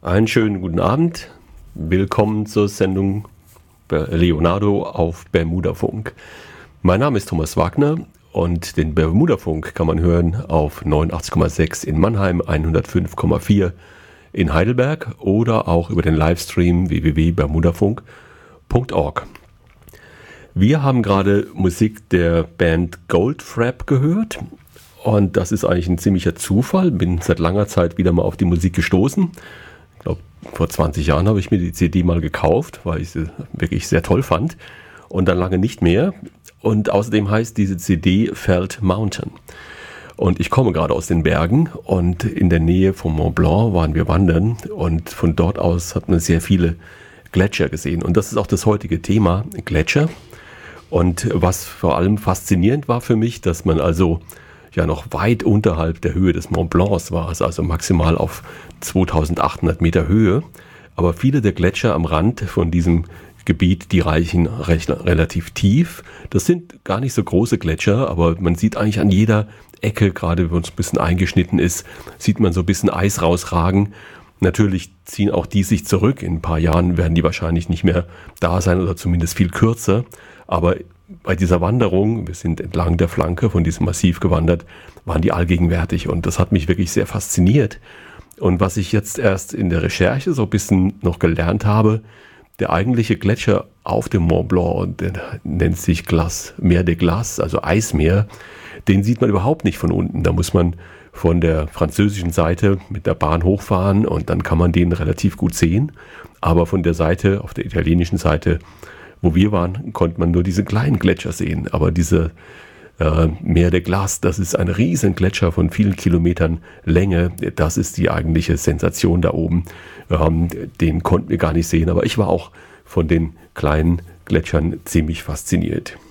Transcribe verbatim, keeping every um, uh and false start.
Einen schönen guten Abend. Willkommen zur Sendung Leonardo auf Bermudafunk. Mein Name ist Thomas Wagner und den Bermudafunk kann man hören auf neunundachtzig Komma sechs in Mannheim, hundertfünf Komma vier in Heidelberg oder auch über den Livestream w w w punkt bermudafunk punkt org. Wir haben gerade Musik der Band Goldfrapp gehört und das ist eigentlich ein ziemlicher Zufall. Bin seit langer Zeit wieder mal auf die Musik gestoßen. Ich glaube, vor zwanzig Jahren habe ich mir die C D mal gekauft, weil ich sie wirklich sehr toll fand und dann lange nicht mehr. Und außerdem heißt diese C D Felt Mountain. Und ich komme gerade aus den Bergen und in der Nähe vom Mont Blanc waren wir wandern und von dort aus hat man sehr viele Gletscher gesehen. Und das ist auch das heutige Thema, Gletscher. Und was vor allem faszinierend war für mich, dass man also ja noch weit unterhalb der Höhe des Mont Blancs war, also maximal auf zweitausendachthundert Meter Höhe. Aber viele der Gletscher am Rand von diesem Gebiet, die reichen recht, relativ tief. Das sind gar nicht so große Gletscher, aber man sieht eigentlich an jeder Ecke, gerade wenn es ein bisschen eingeschnitten ist, sieht man so ein bisschen Eis rausragen. Natürlich ziehen auch die sich zurück. In ein paar Jahren werden die wahrscheinlich nicht mehr da sein oder zumindest viel kürzer. Aber bei dieser Wanderung, wir sind entlang der Flanke von diesem Massiv gewandert, waren die allgegenwärtig und das hat mich wirklich sehr fasziniert. Und was ich jetzt erst in der Recherche so ein bisschen noch gelernt habe, der eigentliche Gletscher auf dem Mont Blanc, der nennt sich Glace, Mer de Glace, also Eismeer, den sieht man überhaupt nicht von unten. Da muss man von der französischen Seite mit der Bahn hochfahren und dann kann man den relativ gut sehen. Aber von der Seite, auf der italienischen Seite, wo wir waren, konnte man nur diese kleinen Gletscher sehen. Aber diese äh, Mer de Glace, das ist ein riesen Gletscher von vielen Kilometern Länge. Das ist die eigentliche Sensation da oben. Ähm, den konnten wir gar nicht sehen. Aber ich war auch von den kleinen Gletschern ziemlich fasziniert.